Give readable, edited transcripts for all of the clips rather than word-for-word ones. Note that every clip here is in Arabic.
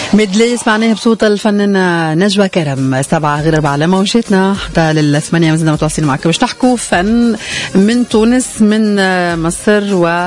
ميدلي سمعناها بصوت الفنانة نجوى كرم 7 على موجتنا حتى لل8 مازلنا متواصلين معكم باش نحكوا فن من تونس من مصر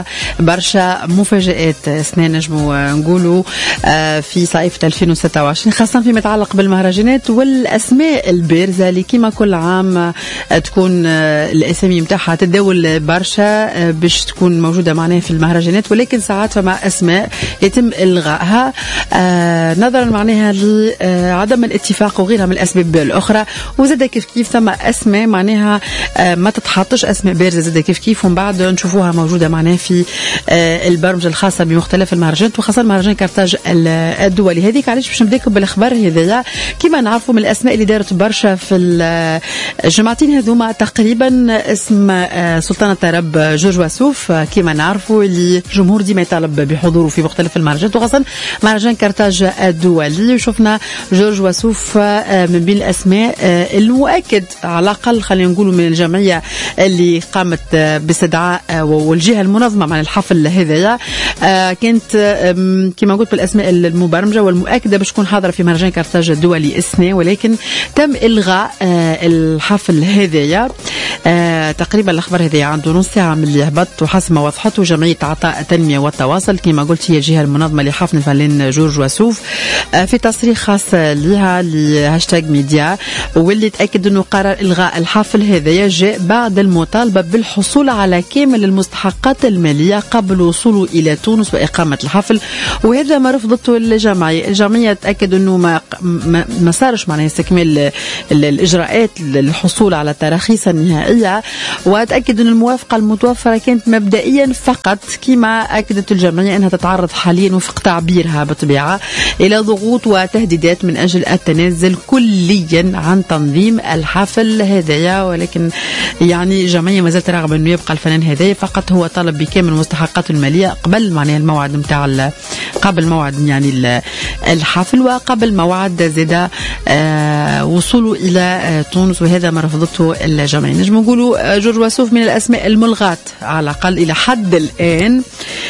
وبرشا مفاجآت سنة نجموا نقولوا في صيف 2026 خاصة فيما يتعلق بالمهرجانات والأسماء البارزة اللي كما كل عام تكون الأسامي متاعها تداول برشا باش تكون موجودة معناها في المهرجانات، ولكن ساعات فما أسماء يتم إلغائها نظرا معناها لعدم الاتفاق وغيرها من الأسباب الأخرى. وزاد كيف ثم أسماء معناها ما تتحطش أسماء بارزة زاد كيف ومن بعد نشوفوها موجودة معناها في البرمجة الخاصة بمختلف المهرجانات وخاصة مهرجان كارتاج الدولي. هذيك علاش باش نبداكم بالأخبار هذيا. كما نعرفوا من الأسماء اللي دارت برشا في الجماعتين هذوما تقريبا اسم سلطانة رب جورج وسوف كما نعرفوا اللي الجمهور ديما يطالب بحضوره في مختلف المهرجانات وخاصة مهرجان كارتاج الدولي. شفنا جورج وسوف من بين الأسماء المؤكد على الأقل خلينا نقولوا من الجمعية اللي قامت باستدعاء والجهة المنظمة عن الحفل هذايا كانت كما قلت بالأسماء المبرمجة والمؤكدة باش تكون حاضرة في مهرجان كارتاج الدولي السنة، ولكن تم إلغاء الحفل هذايا تقريبا. الأخبار هذه عنده نص ساعة من اللي هبط وحسب ما وضحته جمعية عطاء التنمية والتواصل كما قلت هي الجهة المنظمة لحفل الفنان جورج وسوف في تصريح خاص لها لهاشتاج ميديا واللي تأكد أنه قرار إلغاء الحفل هذا جاء بعد المطالبة بالحصول على كامل المستحقات المالية قبل وصوله إلى تونس وإقامة الحفل، وهذا ما رفضته الجمعية تأكد أنه ما صارش معناه استكمال الإجراءات للحصول على التراخيص النهائية، وتأكد أن الموافقة المتوفرة كانت مبدئيا فقط كما أكدت الجمعية أنها تتعرض حاليا وفق تعبيرها بطبيعة إلى ضغوط وتهديدات من أجل التنازل كليا عن تنظيم الحفل هذايا. ولكن يعني الجمعية ما زالت راغبة أنه يبقى الفنان هذايا، فقط هو طلب بكامل مستحقاته المالية قبل معناها الموعد متاع قبل موعد يعني الحفل وقبل موعد زاد وصوله إلى تونس، وهذا ما رفضته الجمعية. نجم نقولوا جورج وسوف من الأسماء الملغاة على الأقل إلى حد الآن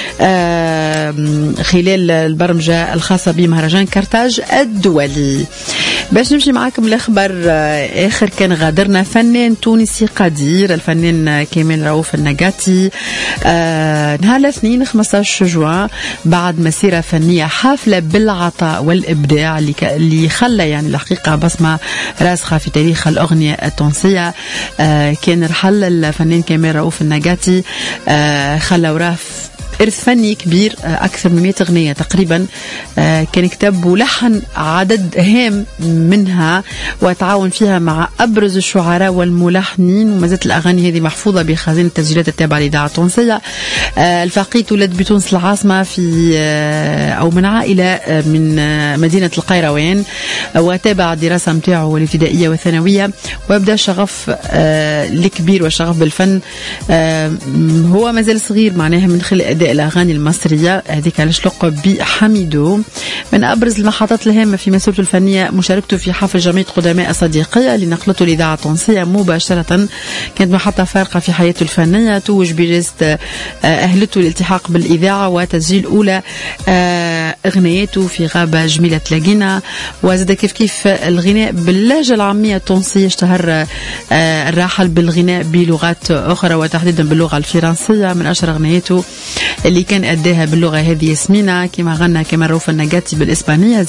خلال البرمجة الخاصة بمهرجان كارتاج الدولي. باش نمشي معاكم الأخبار آخر كان غادرنا فنان تونسي قدير الفنان كمال رؤوف النقاتي نهار الاثنين 15 جوان بعد مسيرة فنية حافلة بالعطاء والإبداع اللي خلى يعني الحقيقة بصمة راسخة في تاريخ الأغنية التونسية. كان رحل الفنان كمال رؤوف النقاتي خلى وراه إرث فني كبير أكثر من 100 أغنية تقريبا كان كتب ولحن عدد هام منها وتعاون فيها مع أبرز الشعراء والملحنين، وما زالت الأغاني هذه محفوظة بخزينة التسجيلات التابعة للإذاعة التونسية. الفقيد ولد بتونس العاصمة في أو من عائلة من مدينة القيروان وتابع الدراسة متاعه الابتدائية والثانوية ويبدأ شغف الكبير والشغف بالفن. هو ما زال صغير معناها من خلال أداء الأغاني المصرية هذيك علاش لقب بحميدو. من أبرز المحطات الهامة في مسيرته الفنية مشاركته في حفل جمعية قدماء الصديقية اللي نقلته الإذاعة التونسية مباشرة، كانت محطة فارقة في حياته الفنية. توج بجائزة أهلته الالتحاق بالإذاعة وتسجيل أولى أغنياته في غابة جميلة تلاقينا، وزاد كيف الغناء باللهجة العامية التونسية. اشتهر الراحل بالغناء بلغات أخرى وتحديدا باللغة الفرنسية. من أشهر أغنياته اللي كان أداها باللغة هذه ياسمينة كما غنى كمال رؤوف النقاتي بالإسبانية.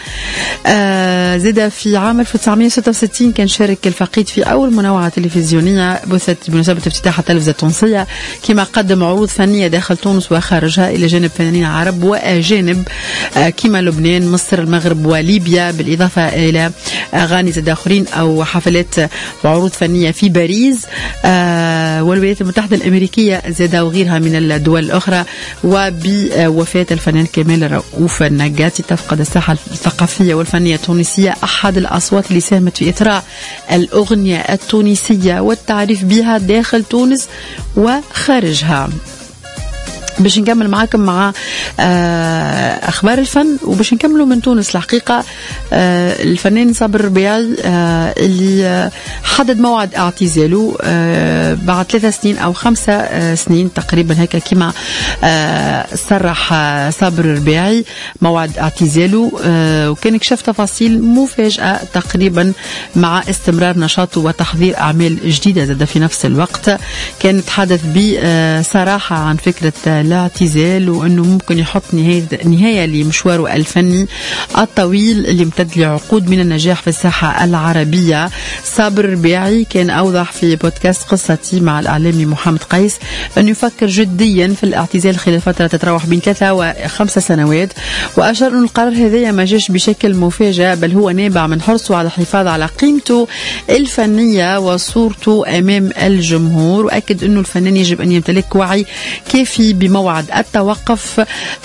زاد في عام 1966 كان شارك الفقيد في أول منوعة تلفزيونية بثت بمناسبة افتتاح التلفزة التونسية، كما قدم عروض فنية داخل تونس وخارجها إلى جانب فنانين عرب وأجانب كما لبنان مصر المغرب وليبيا، بالإضافة إلى أغاني زاد آخرين أو حفلات وعروض فنية في باريس والولايات المتحدة الأمريكية زاد وغيرها من الدول الأخرى. وبوفاة الفنان كمال رؤوف النقاتي تفقد الساحة الثقافية والفنية التونسية أحد الأصوات اللي ساهمت في إثراء الأغنية التونسية والتعريف بها داخل تونس وخارجها. باش نكمل معاكم مع أخبار الفن، وباش نكملوا من تونس. الحقيقة الفنان صابر الربيعي اللي حدد موعد اعتزاله بعد 3 سنين أو 5 سنين تقريبا هكا كما صرح صابر الربيعي موعد اعتزاله، وكان كشف تفاصيل مفاجئة تقريبا مع استمرار نشاطه وتحضير أعمال جديدة زاد في نفس الوقت. كان يتحدث بصراحة عن فكرة الاعتزال، وأنه ممكن يحط نهاية لمشواره الفني الطويل اللي امتد لعقود من النجاح في الساحة العربية. صابر الربيعي كان أوضح في بودكاست قصتي مع الإعلامي محمد قيس أنه يفكر جديا في الاعتزال خلال فترة تتراوح بين 3 و5 سنوات، وأشار أن القرار هذا ما جاش بشكل مفاجئ، بل هو نابع من حرصه على الحفاظ على قيمته الفنية وصورته أمام الجمهور. وأكد أنه الفنان يجب أن يمتلك وعي كافي بموعد التوقف،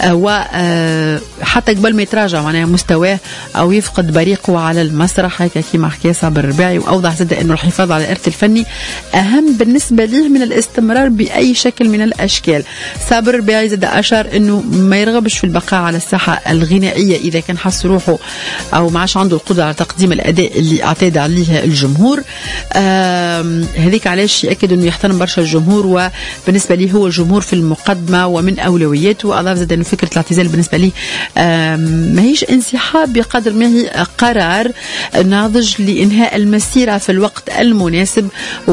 وحتى قبل ما يتراجع معناها مستواه أو يفقد بريقه على المسرح، هيك كما حكى صابر الربيعي. وأوضح زاد أنه الحفاظ على الإرث الفني أهم بالنسبة له من الاستمرار بأي شكل من الأشكال. صابر الربيعي زاد أشار أنه ما يرغبش في البقاء على الساحة الغنائية إذا كان حس روحه أو ما عادش عنده القدرة على تقديم الأداء اللي اعتاد عليه الجمهور. هذيك علاش يأكد أنه يحترم برشا الجمهور، وبالنسبة لي هو الجمهور في المقدمة ومن أولوياته. وأضاف زاد أنه فكرة الاعتزال بالنسبة لي ما هيش انسحاب بقدر ما هي قرار ناضج لإنهاء المسيرة في الوقت المناسب،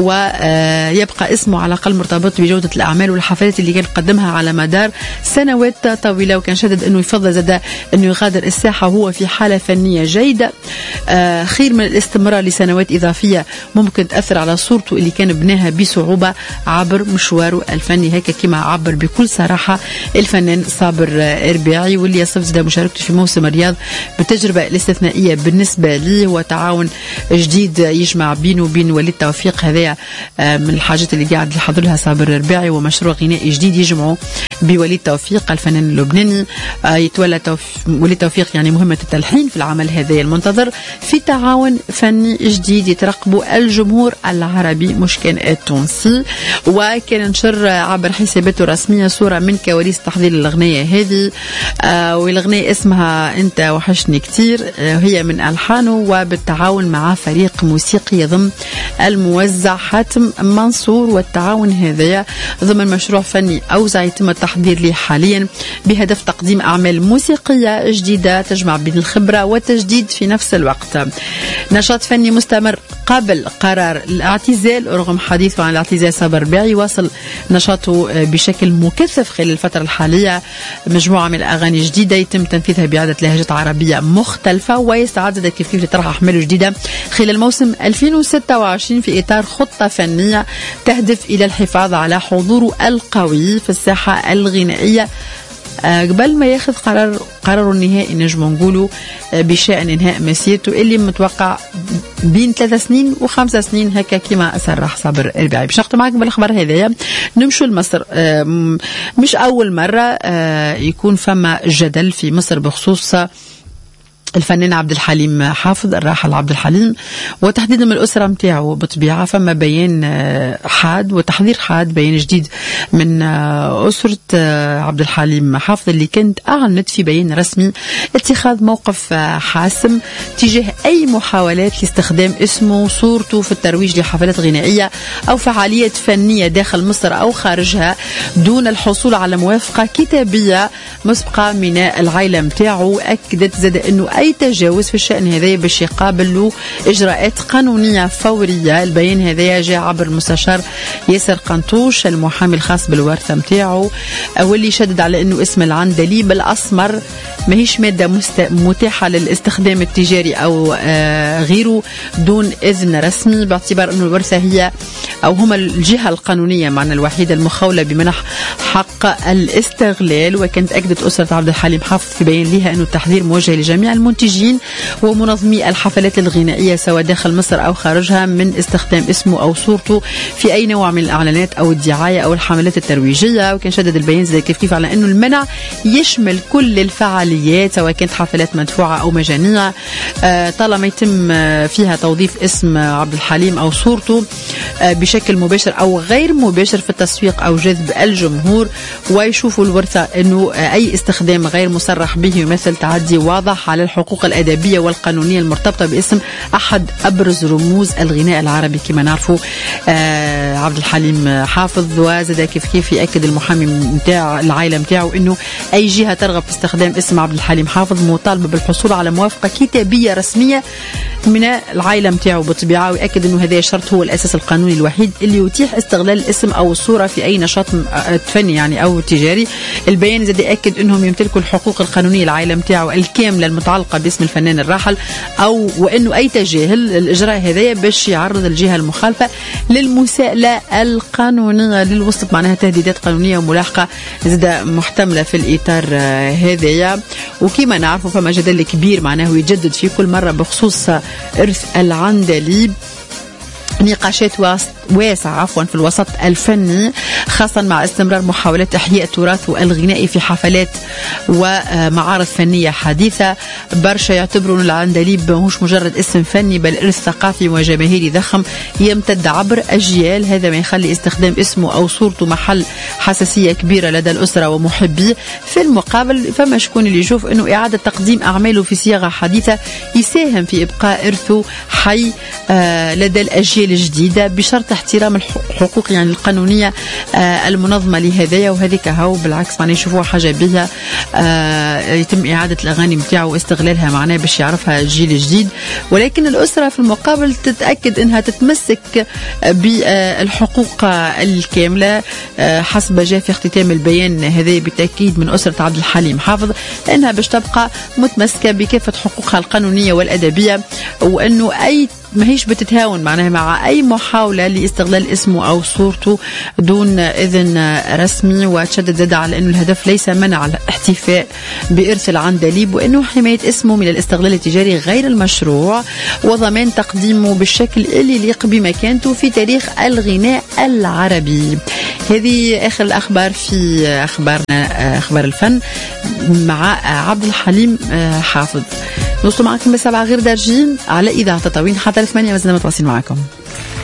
ويبقى اسمه على الأقل مرتبط بجودة الأعمال والحفلات اللي كان قدمها على مدار سنوات طويلة. وكان شدد أنه يفضل زاد أنه يغادر الساحة وهو في حالة فنية جيدة، خير من الاستمرار لسنوات إضافية ممكن تأثر على صورته اللي كان بناها بصعوبة عبر مشواره الفني. هيك كما عبر بكل صراحة الفنان صابر الربيعي، واللي يصف زاد مشاركته في موسم الرياض بالتجربة الاستثنائية بالنسبة لي، وتعاون جديد يجمع بينه وبين وليد توفيق. هذا من الحاجات اللي قاعد يحضر لها صابر الربيعي، ومشروع غنائي جديد يجمعه بوليد توفيق الفنان اللبناني. يتولى وليد توفيق يعني مهمة التلحين في العمل هذا المنتظر في تعاون فني جديد يترقبه الجمهور العربي مش كان التونسي. وكان نشر عبر حساباته الرسمية صورة من كواليس تحضير الأغنية هذه، والأغنية اسمها أنت وحشني كتير، هي من ألحانه وبالتعاون مع فريق موسيقي يضم الموزع حاتم منصور. والتعاون هذا ضمن مشروع فني أوزع يتم التحضير له حاليا بهدف تقديم أعمال موسيقية جديدة تجمع بين الخبرة والتجديد في نفس الوقت. نشاط فني مستمر قبل قرار الاعتزال. رغم حديثه عن الاعتزال صابر الربيعي واصل نشاطه بشكل مكثف خلال الفترة الحالية، مجموعة من الأغاني جديدة يتم تنفيذها بعدة لهجات عربية مختلفة، ويستعد كيف لطرح أحمال جديدة خلال موسم 2026 في إطار خطة فنية تهدف إلى الحفاظ على حضوره القوي في الساحة الغنائية قبل ما ياخذ قراره النهائي نجم نقولوا بشأن إنهاء مسيرته اللي متوقع بين 3 سنين و5 سنين هكا كما صرح صابر الربيعي. باش نختم معكم بالأخبار هذايا نمشوا لمصر. مش أول مرة يكون فما جدل في مصر بخصوص الفنان عبد الحليم حافظ، الراحل عبد الحليم، وتحديدا من الأسرة متاعه. بطبيعة فما بيان حاد وتحذير حاد، بيان جديد من أسرة عبد الحليم حافظ اللي كانت أعلنت في بيان رسمي اتخاذ موقف حاسم تجاه أي محاولات لاستخدام اسمه وصورته في الترويج لحفلات غنائية أو فعاليات فنية داخل مصر أو خارجها دون الحصول على موافقة كتابية مسبقة من العائلة متاعه. أكدت زاد أنه أي تجاوز في الشأن هذا باش يقابل له إجراءات قانونية فورية. البيان هذا جاء عبر المستشار ياسر قنطوش المحامي الخاص بالورثة متاعه، واللي شدد على أنه اسم العندليب الأسمر ماهيش مادة متاحة للاستخدام التجاري أو غيره دون إذن رسمي، باعتبار أنه الورثة هي أو هم الجهة القانونية معنا الوحيدة المخولة بمنح حق الاستغلال. وكانت أكدت أسرة عبد الحليم حافظ في بيان لها أنه التحذير موجه لجميع المنتجين ومنظمي الحفلات الغنائية سواء داخل مصر أو خارجها من استخدام اسمه أو صورته في أي نوع من الإعلانات أو الدعاية أو الحملات الترويجية. وكان شدد البيان زي كيف على أنه المنع يشمل كل الفعاليات سواء كانت حفلات مدفوعة أو مجانية طالما يتم فيها توظيف اسم عبد الحليم أو صورته بشكل مباشر أو غير مباشر في التسويق أو جذب الجمهور. ويشوفوا الورثة أنه أي استخدام غير مصرح به يمثل تعدي واضح على الحقوق الأدبية والقانونية المرتبطة باسم أحد أبرز رموز الغناء العربي كما نعرفوا عبد الحليم حافظ. وزاد كيف يأكد المحامي متاع العائلة متاعه أنه أي جهة ترغب في استخدام اسم عبد الحليم حافظ مطالبة بالحصول على موافقة كتابية رسمية من العائلة متاعه بطبيعة. ويأكد أنه هذا الشرط هو الأساس القانوني الوحيد اللي يتيح استغلال الاسم أو الصورة في أي نشاط فني يعني أو تجاري. البيان زاد يأكد أنهم يمتلكوا الحقوق القانونية العائلة متاعه الكاملة المتعلقة باسم الفنان الراحل وأنه أي تجاهل الإجراء هذايا باش يعرض الجهة المخالفة للمساءلة القانونية للوصف معناها تهديدات قانونية وملاحقة زاد محتملة في الإطار هذايا. وكما نعرفوا فما جدل كبير معناه يجدد في كل مرة بخصوص إرث العندليب نقاشات واسعة في الوسط الفني خاصة مع استمرار محاولات إحياء تراثه الغنائي في حفلات ومعارض فنية حديثة. برشا يعتبرون العندليب مش مجرد اسم فني بل إرث ثقافي وجماهيري ضخم يمتد عبر أجيال. هذا ما يخلي استخدام اسمه أو صورته محل حساسية كبيرة لدى الأسرة ومحبيه. في المقابل فما شكون اللي يشوف أنه إعادة تقديم أعماله في صياغة حديثة يساهم في إبقاء إرثه حي لدى الأجيال الجديدة بشرط احترام الحقوق يعني القانونية المنظمة لهذايا. وهذيك هاو بالعكس معناه يشوفوها حاجة بها يتم إعادة الأغاني متاعه واستغلالها معناه باش يعرفها الجيل الجديد. ولكن الأسرة في المقابل تتأكد أنها تتمسك بالحقوق الكاملة حسب جاء في اختتام البيان هذا بالتأكيد من أسرة عبد الحليم حافظ أنها باش تبقى متمسكة بكافة حقوقها القانونية والأدبية وأنه أي ما هيش بتتهاون معناها مع أي محاولة لاستغلال اسمه أو صورته دون إذن رسمي. وتشدد زاد على أنه الهدف ليس منع الاحتفاء بإرث العندليب وأنه حماية اسمه من الاستغلال التجاري غير المشروع وضمان تقديمه بالشكل اللي يليق بمكانته في تاريخ الغناء العربي. هذه آخر الأخبار في أخبارنا أخبار الفن مع عبد الحليم حافظ. نوصل معكم ب7 غير دارجين على إذاعة تطاوين حتى 8 مازلنا متواصلين معكم.